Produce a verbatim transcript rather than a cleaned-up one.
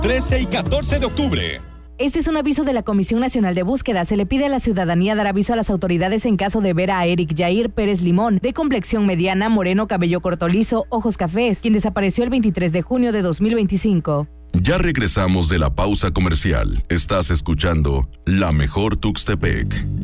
trece y catorce de octubre. Este es un aviso de la Comisión Nacional de Búsqueda. Se le pide a la ciudadanía dar aviso a las autoridades en caso de ver a Eric Jair Pérez Limón, de complexión mediana, moreno, cabello corto liso, ojos cafés, quien desapareció el veintitrés de junio de dos mil veinticinco. Ya regresamos de la pausa comercial. Estás escuchando La Mejor Tuxtepec.